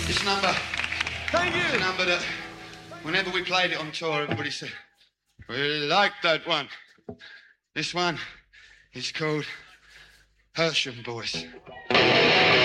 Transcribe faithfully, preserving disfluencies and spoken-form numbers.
This number, Thank it's a you. number that whenever we played it on tour, everybody said, we like that one. This one is called Hersham Boys.